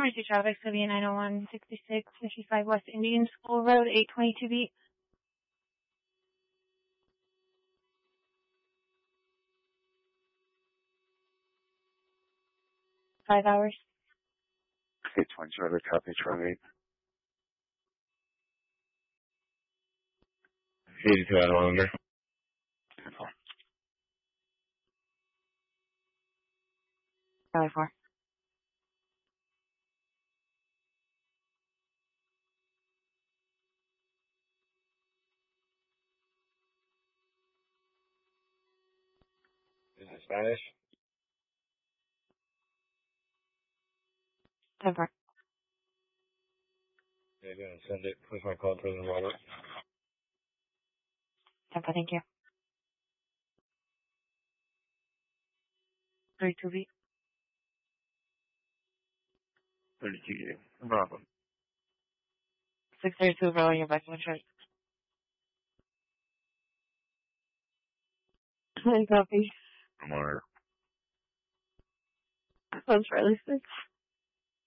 Emergency traffic, Sylvia 901-66, 55 West Indian School Road, 822 beat. 5 hours. 820 Charlie, copy, Charlie. 82 out of longer. 4. Is it Spanish? 10-4. Yeah, go ahead and send it. Please my call, President Robert. 10-4, thank you. 32 beat. 32, no problem. 632 rolling your back one shot. Copy. More. Sounds fairly 6.